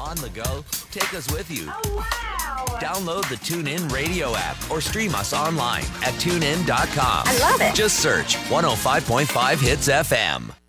On the go, take us with you. Oh, wow. Download the TuneIn Radio app or stream us online at tunein.com. I love it. Just search 105.5 Hits FM.